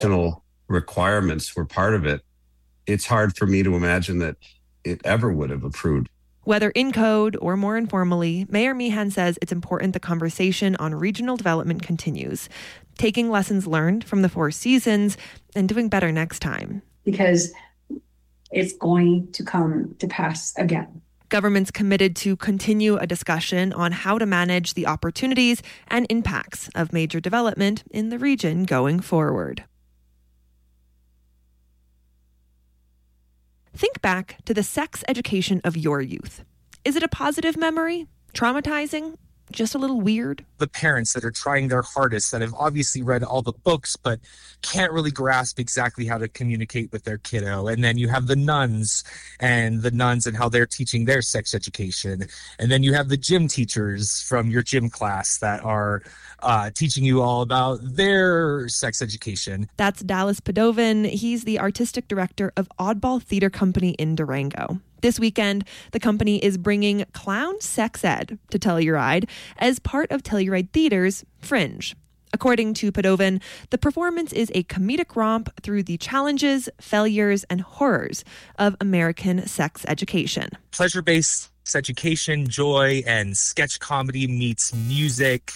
requirements were part of it, it's hard for me to imagine that it ever would have approved. Whether in code or more informally, Mayor Meehan says it's important the conversation on regional development continues, taking lessons learned from the Four Seasons and doing better next time. Because it's going to come to pass again. Government's committed to continue a discussion on how to manage the opportunities and impacts of major development in the region going forward. Think back to the sex education of your youth. Is it a positive memory? Traumatizing? Just a little weird? The parents that are trying their hardest, that have obviously read all the books, but can't really grasp exactly how to communicate with their kiddo. And then you have the nuns and how they're teaching their sex education. And then you have the gym teachers from your gym class that are teaching you all about their sex education. That's Dallas Padovin. He's the artistic director of Oddball Theater Company in Durango. This weekend, the company is bringing clown sex ed to Telluride as part of Telluride Theater's Fringe. According to Padovin, the performance is a comedic romp through the challenges, failures, and horrors of American sex education. Pleasure-based education, joy, and sketch comedy meets music,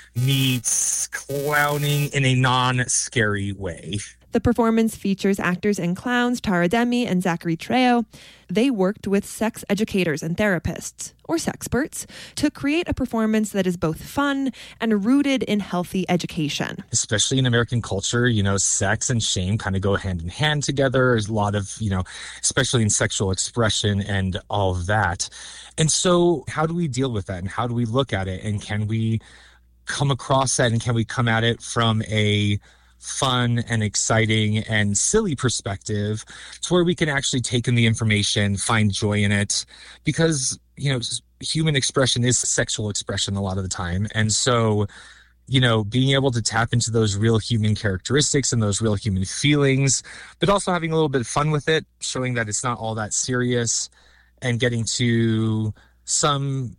meets clowning in a non-scary way. The performance features actors and clowns Tara Demi and Zachary Trejo. They worked with sex educators and therapists, or sexperts, to create a performance that is both fun and rooted in healthy education. Especially in American culture, sex and shame kind of go hand in hand together. There's a lot of, especially in sexual expression and all of that. And so how do we deal with that? And how do we look at it? And can we come across that? And can we come at it from a fun and exciting and silly perspective to where we can actually take in the information, find joy in it, because, human expression is sexual expression a lot of the time. And so, being able to tap into those real human characteristics and those real human feelings, but also having a little bit of fun with it, showing that it's not all that serious and getting to some,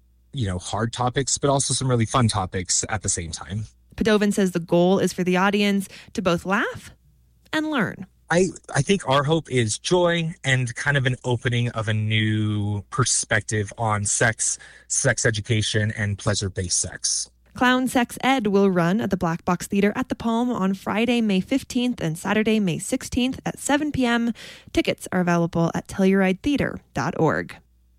hard topics, but also some really fun topics at the same time. Padovin says the goal is for the audience to both laugh and learn. I think our hope is joy and kind of an opening of a new perspective on sex education, and pleasure-based sex. Clown Sex Ed will run at the Black Box Theater at the Palm on Friday, May 15th and Saturday, May 16th at 7 p.m. Tickets are available at TellurideTheater.org.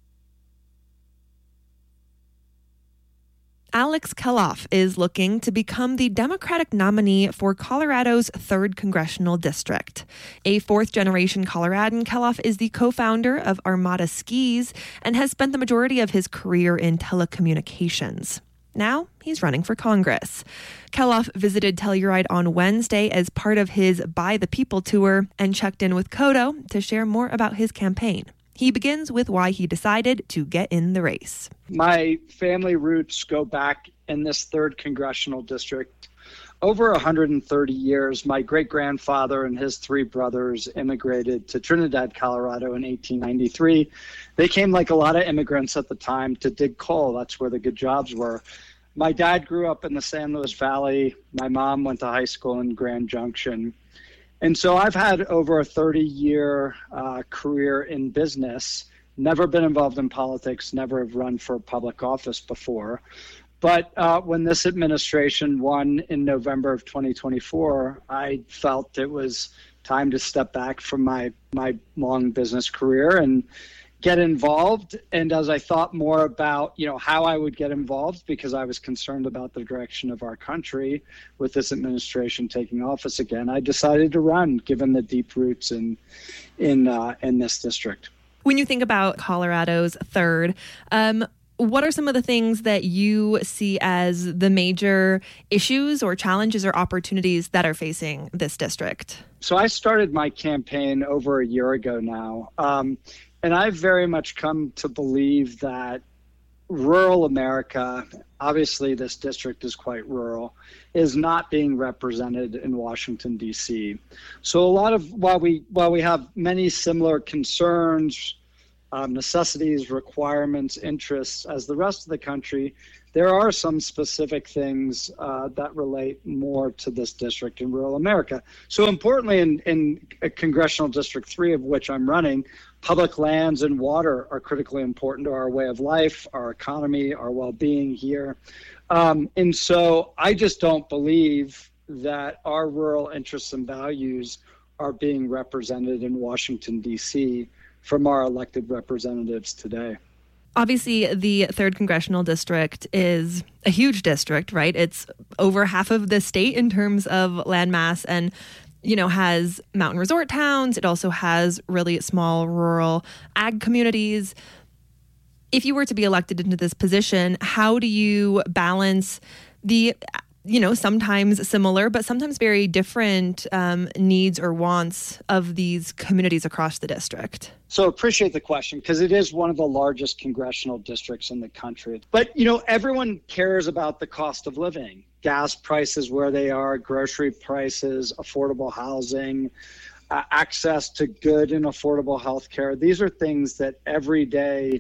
Alex Keloff is looking to become the Democratic nominee for Colorado's 3rd Congressional District. A fourth-generation Coloradan, Keloff is the co-founder of Armada Skis and has spent the majority of his career in telecommunications. Now he's running for Congress. Keloff visited Telluride on Wednesday as part of his By the People tour and checked in with KOTO to share more about his campaign. He begins with why he decided to get in the race. My family roots go back in this 3rd Congressional District. Over 130 years, my great-grandfather and his 3 brothers immigrated to Trinidad, Colorado in 1893. They came like a lot of immigrants at the time to dig coal. That's where the good jobs were. My dad grew up in the San Luis Valley. My mom went to high school in Grand Junction. And so I've had over a 30-year career in business, never been involved in politics, never have run for public office before. But when this administration won in November of 2024, I felt it was time to step back from my long business career and get involved. And as I thought more about, how I would get involved, because I was concerned about the direction of our country with this administration taking office again, I decided to run, given the deep roots in this district. When you think about Colorado's 3rd, what are some of the things that you see as the major issues or challenges or opportunities that are facing this district? So I started my campaign over a year ago now. And I've very much come to believe that rural America, obviously this district is quite rural, is not being represented in Washington, D.C. So a lot of, while we have many similar concerns, necessities, requirements, interests as the rest of the country, there are some specific things that relate more to this district in rural America. So importantly, in Congressional District 3, of which I'm running, public lands and water are critically important to our way of life, our economy, our well-being here. And so I just don't believe that our rural interests and values are being represented in Washington, D.C. from our elected representatives today. Obviously, the 3rd Congressional District is a huge district, right? It's over half of the state in terms of landmass and, has mountain resort towns. It also has really small rural ag communities. If you were to be elected into this position, how do you balance the sometimes similar, but sometimes very different needs or wants of these communities across the district? So appreciate the question, because it is one of the largest congressional districts in the country. But, everyone cares about the cost of living, gas prices where they are, grocery prices, affordable housing, access to good and affordable health care. These are things that every day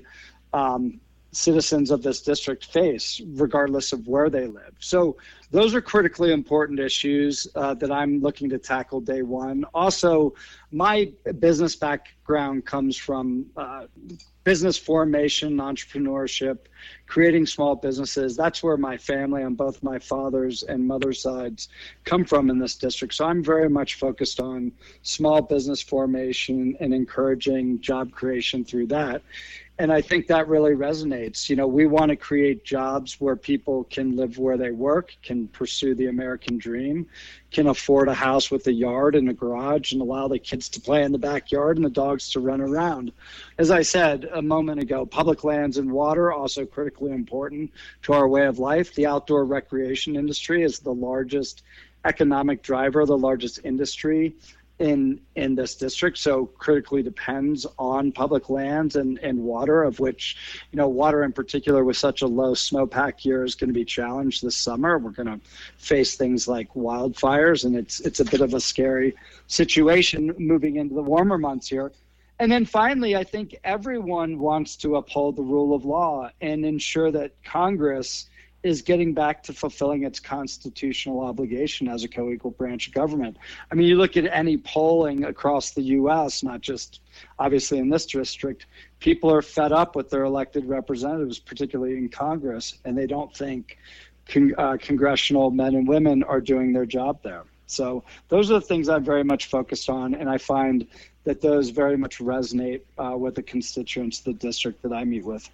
citizens of this district face, regardless of where they live. So those are critically important issues that I'm looking to tackle day one. Also, my business background comes from business formation, entrepreneurship, creating small businesses. That's where my family on both my father's and mother's sides come from in this district. So I'm very much focused on small business formation and encouraging job creation through that. And I think that really resonates. We want to create jobs where people can live where they work, can pursue the American dream, can afford a house with a yard and a garage and allow the kids to play in the backyard and the dogs to run around. As I said a moment ago, public lands and water are also critically important to our way of life. The outdoor recreation industry is the largest economic driver, the largest industry in this district, so critically depends on public lands and water, of which, water in particular with such a low snowpack year is going to be challenged this summer. We're going to face things like wildfires, and it's a bit of a scary situation moving into the warmer months here. And then finally, I think everyone wants to uphold the rule of law and ensure that Congress is getting back to fulfilling its constitutional obligation as a co-equal branch of government. I mean, you look at any polling across the U.S., not just obviously in this district, people are fed up with their elected representatives, particularly in Congress, and they don't think congressional men and women are doing their job there. So those are the things I'm very much focused on, and I find that those very much resonate with the constituents of the district that I meet with.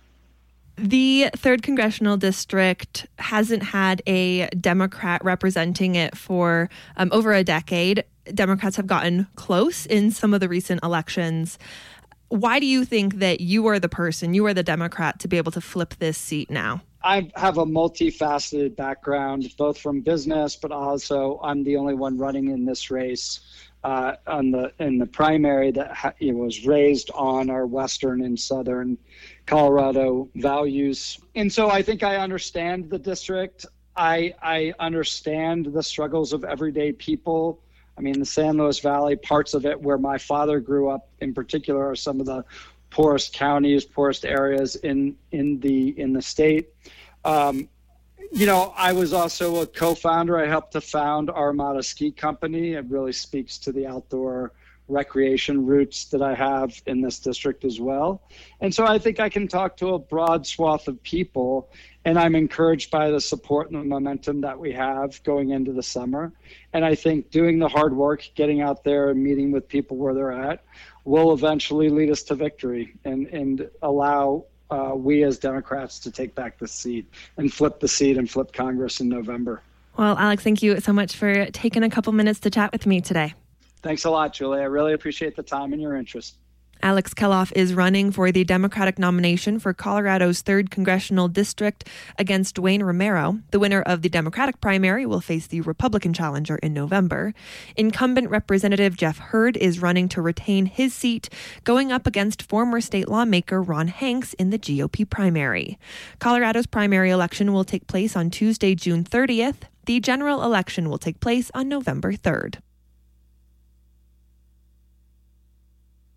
The 3rd Congressional District hasn't had a Democrat representing it for over a decade. Democrats have gotten close in some of the recent elections. Why do you think that you are the Democrat to be able to flip this seat now? I have a multifaceted background, both from business, but also I'm the only one running in this race in the primary that was raised on our Western and Southern Colorado values. And so I think I understand the district. I understand the struggles of everyday people. I mean, the San Luis Valley, parts of it where my father grew up in particular, are some of the poorest counties, poorest areas in the state. I was also a co-founder. I helped to found Armada Ski Company. It really speaks to the outdoor recreation roots that I have in this district as well. And so I think I can talk to a broad swath of people, and I'm encouraged by the support and the momentum that we have going into the summer. And I think doing the hard work, getting out there and meeting with people where they're at, will eventually lead us to victory and allow we as Democrats to take back the seat and flip the seat and flip Congress in November. Well, Alex, thank you so much for taking a couple minutes to chat with me today. Thanks a lot, Julie. I really appreciate the time and your interest. Alex Keloff is running for the Democratic nomination for Colorado's 3rd Congressional District against Wayne Romero. The winner of the Democratic primary will face the Republican challenger in November. Incumbent Representative Jeff Hurd is running to retain his seat, going up against former state lawmaker Ron Hanks in the GOP primary. Colorado's primary election will take place on Tuesday, June 30th. The general election will take place on November 3rd.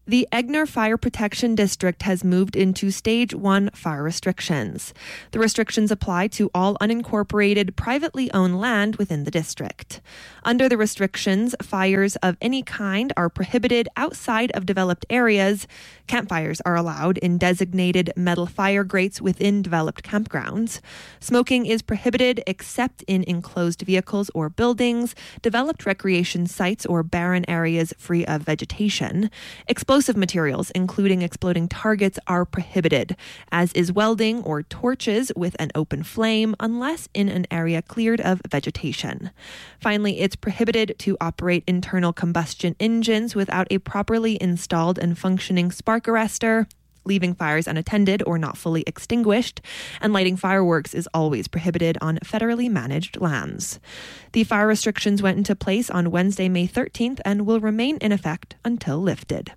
The Egner Fire Protection District has moved into Stage 1 fire restrictions. The restrictions apply to all unincorporated, privately owned land within the district. Under the restrictions, fires of any kind are prohibited outside of developed areas. Campfires are allowed in designated metal fire grates within developed campgrounds. Smoking is prohibited except in enclosed vehicles or buildings, developed recreation sites, or barren areas free of vegetation. Explosive materials, including exploding targets, are prohibited, as is welding or torches with an open flame, unless in an area cleared of vegetation. Finally, it's prohibited to operate internal combustion engines without a properly installed and functioning spark arrestor, leaving fires unattended or not fully extinguished, and lighting fireworks is always prohibited on federally managed lands. The fire restrictions went into place on Wednesday, May 13th, and will remain in effect until lifted.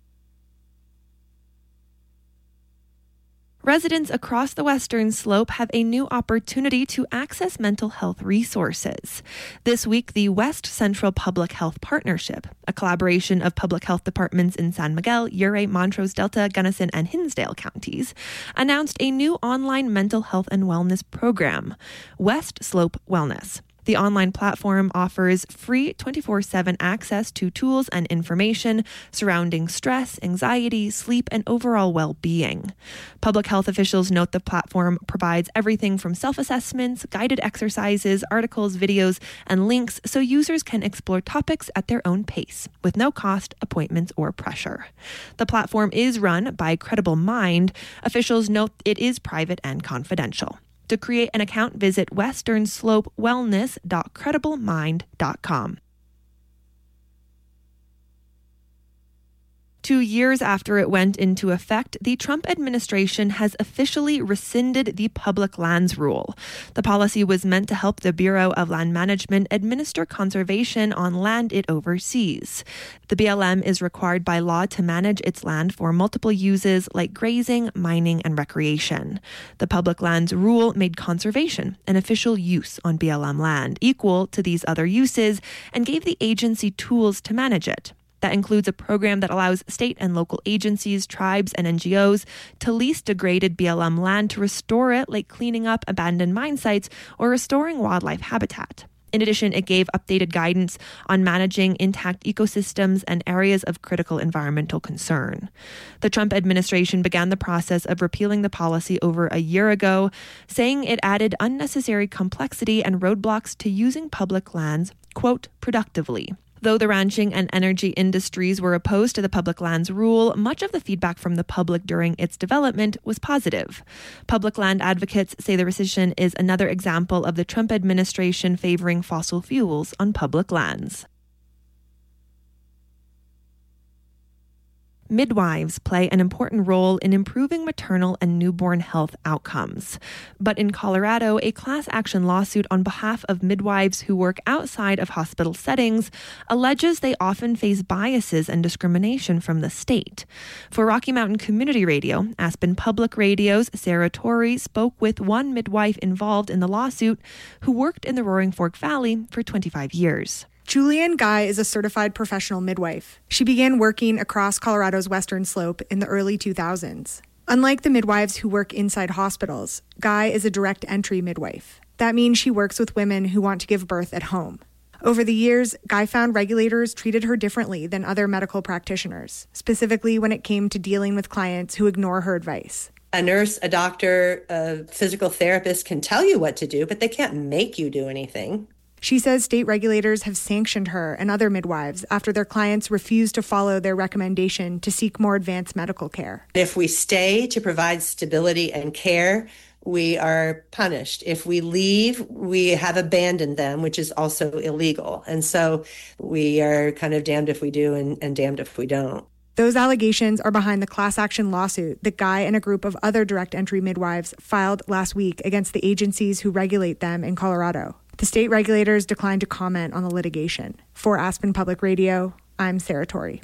Residents across the Western Slope have a new opportunity to access mental health resources. This week, the West Central Public Health Partnership, a collaboration of public health departments in San Miguel, Ouray, Montrose Delta, Gunnison, and Hinsdale counties, announced a new online mental health and wellness program, West Slope Wellness. The online platform offers free 24/7 access to tools and information surrounding stress, anxiety, sleep, and overall well-being. Public health officials note the platform provides everything from self-assessments, guided exercises, articles, videos, and links so users can explore topics at their own pace, with no cost, appointments, or pressure. The platform is run by Credible Mind. Officials note it is private and confidential. To create an account, visit westernslopewellness.crediblemind.com. 2 years after it went into effect, the Trump administration has officially rescinded the public lands rule. The policy was meant to help the Bureau of Land Management administer conservation on land it oversees. The BLM is required by law to manage its land for multiple uses like grazing, mining, and recreation. The public lands rule made conservation an official use on BLM land, equal to these other uses, and gave the agency tools to manage it. That includes a program that allows state and local agencies, tribes, and NGOs to lease degraded BLM land to restore it, like cleaning up abandoned mine sites or restoring wildlife habitat. In addition, it gave updated guidance on managing intact ecosystems and areas of critical environmental concern. The Trump administration began the process of repealing the policy over a year ago, saying it added unnecessary complexity and roadblocks to using public lands, quote, productively. Though the ranching and energy industries were opposed to the public lands rule, much of the feedback from the public during its development was positive. Public land advocates say the rescission is another example of the Trump administration favoring fossil fuels on public lands. Midwives play an important role in improving maternal and newborn health outcomes. But in Colorado, a class action lawsuit on behalf of midwives who work outside of hospital settings alleges they often face biases and discrimination from the state. For Rocky Mountain Community Radio, Aspen Public Radio's Sarah Torrey spoke with one midwife involved in the lawsuit who worked in the Roaring Fork Valley for 25 years. Julianne Guy is a certified professional midwife. She began working across Colorado's Western Slope in the early 2000s. Unlike the midwives who work inside hospitals, Guy is a direct entry midwife. That means she works with women who want to give birth at home. Over the years, Guy found regulators treated her differently than other medical practitioners, specifically when it came to dealing with clients who ignore her advice. A nurse, a doctor, a physical therapist can tell you what to do, but they can't make you do anything. She says state regulators have sanctioned her and other midwives after their clients refused to follow their recommendation to seek more advanced medical care. If we stay to provide stability and care, we are punished. If we leave, we have abandoned them, which is also illegal. And so we are kind of damned if we do and damned if we don't. Those allegations are behind the class action lawsuit that Guy and a group of other direct entry midwives filed last week against the agencies who regulate them in Colorado. The state regulators declined to comment on the litigation. For Aspen Public Radio, I'm Sarah Torrey.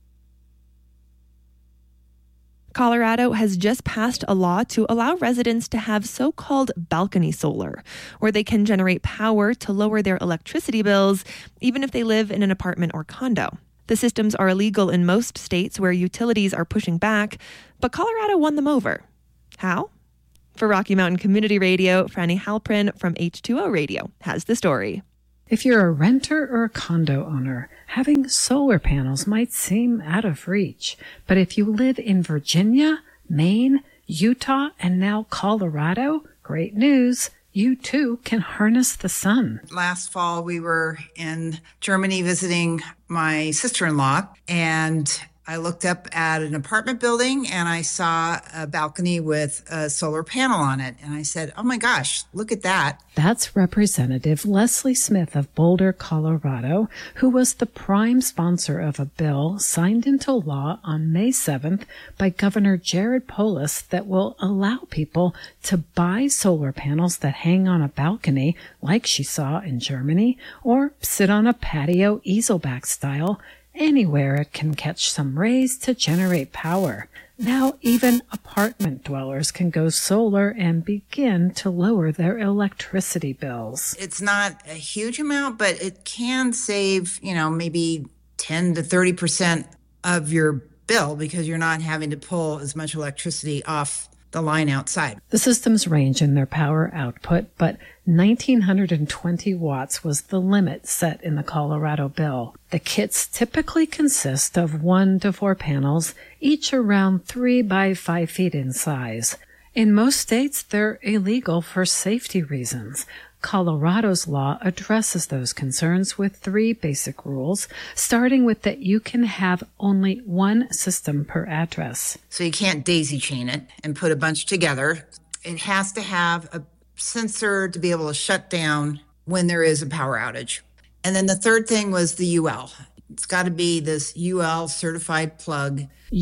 Colorado has just passed a law to allow residents to have so-called balcony solar, where they can generate power to lower their electricity bills, even if they live in an apartment or condo. The systems are illegal in most states where utilities are pushing back, but Colorado won them over. How? For Rocky Mountain Community Radio, Franny Halprin from H2O Radio has the story. If you're a renter or a condo owner, having solar panels might seem out of reach. But if you live in Virginia, Maine, Utah, and now Colorado, great news. You too can harness the sun. Last fall, we were in Germany visiting my sister-in-law, and I looked up at an apartment building and I saw a balcony with a solar panel on it. And I said, oh my gosh, look at that. That's Representative Leslie Smith of Boulder, Colorado, who was the prime sponsor of a bill signed into law on May 7th by Governor Jared Polis that will allow people to buy solar panels that hang on a balcony like she saw in Germany, or sit on a patio easelback style, anywhere it can catch some rays to generate power. Now even apartment dwellers can go solar and begin to lower their electricity bills. It's not a huge amount, but it can save, maybe 10 to 30% of your bill because you're not having to pull as much electricity off the line outside. The systems range in their power output, but 1,920 watts was the limit set in the Colorado bill. The kits typically consist of 1 to 4 panels, each around 3 by 5 feet in size. In most states, they're illegal for safety reasons. Colorado's law addresses those concerns with 3 basic rules, starting with that you can have only 1 system per address. So you can't daisy chain it and put a bunch together. It has to have a sensor to be able to shut down when there is a power outage. And then the third thing was the UL. It's got to be this UL certified plug.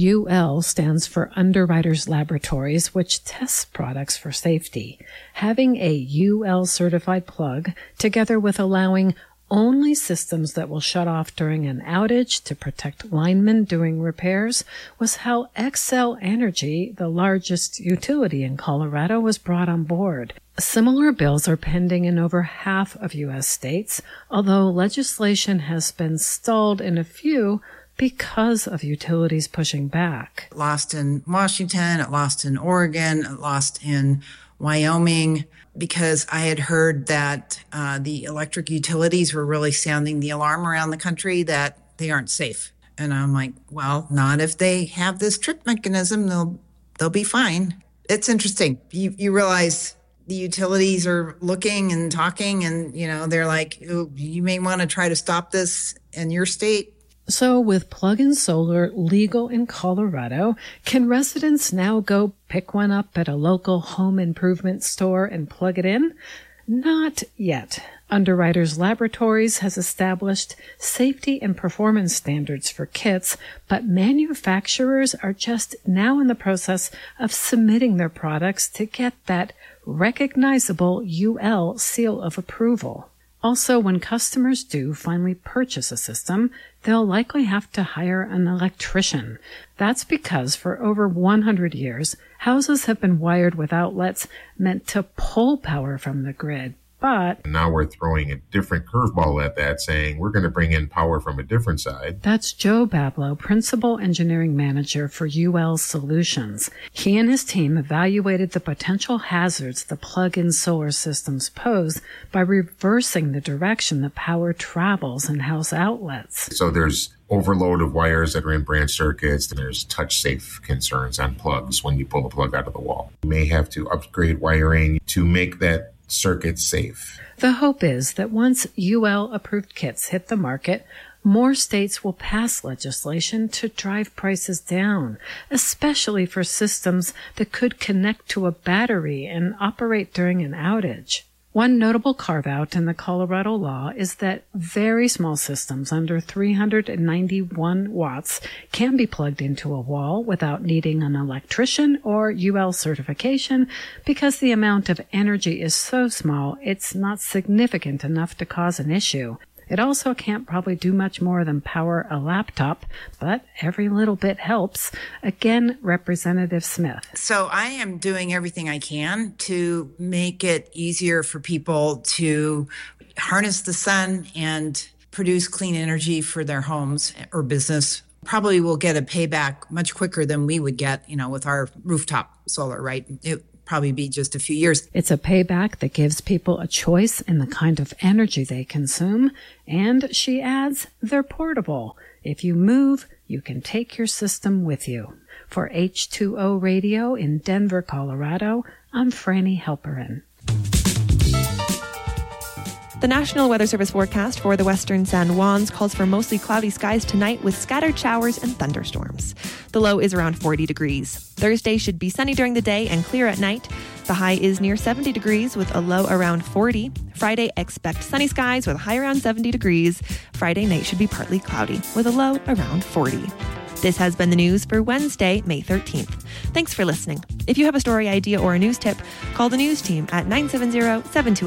UL stands for Underwriters Laboratories, which tests products for safety. Having a UL certified plug, together with allowing only systems that will shut off during an outage to protect linemen doing repairs, was how Xcel Energy, the largest utility in Colorado, was brought on board. Similar bills are pending in over half of U.S. states, although legislation has been stalled in a few because of utilities pushing back. It lost in Washington, it lost in Oregon, it lost in Wyoming, because I had heard that the electric utilities were really sounding the alarm around the country that they aren't safe. And I'm like, well, not if they have this trip mechanism, they'll be fine. It's interesting. You realize the utilities are looking and talking and, they're like, oh, you may want to try to stop this in your state. So with plug-in solar legal in Colorado, can residents now go pick one up at a local home improvement store and plug it in? Not yet. Underwriters Laboratories has established safety and performance standards for kits, but manufacturers are just now in the process of submitting their products to get that recognizable UL seal of approval. Also, when customers do finally purchase a system, they'll likely have to hire an electrician. That's because for over 100 years, houses have been wired with outlets meant to pull power from the grid. But now we're throwing a different curveball at that, saying we're going to bring in power from a different side. That's Joe Bablow, Principal Engineering Manager for UL Solutions. He and his team evaluated the potential hazards the plug-in solar systems pose by reversing the direction the power travels in house outlets. So there's overload of wires that are in branch circuits, and there's touch-safe concerns on plugs when you pull the plug out of the wall. You may have to upgrade wiring to make that circuit safe. The hope is that once UL-approved kits hit the market, more states will pass legislation to drive prices down, especially for systems that could connect to a battery and operate during an outage. One notable carve-out in the Colorado law is that very small systems under 391 watts can be plugged into a wall without needing an electrician or UL certification because the amount of energy is so small it's not significant enough to cause an issue. It also can't probably do much more than power a laptop, but every little bit helps. Again, Representative Smith. So I am doing everything I can to make it easier for people to harness the sun and produce clean energy for their homes or business probably will get a payback much quicker than we would get, with our rooftop solar, right? It probably be just a few years. It's a payback that gives people a choice in the kind of energy they consume. And she adds, they're portable. If you move, you can take your system with you. For H2O Radio in Denver, Colorado, I'm Franny Halperin. The National Weather Service forecast for the western San Juans calls for mostly cloudy skies tonight with scattered showers and thunderstorms. The low is around 40 degrees. Thursday should be sunny during the day and clear at night. The high is near 70 degrees with a low around 40. Friday, expect sunny skies with a high around 70 degrees. Friday night should be partly cloudy with a low around 40. This has been the news for Wednesday, May 13th. Thanks for listening. If you have a story idea or a news tip, call the news team at 970-728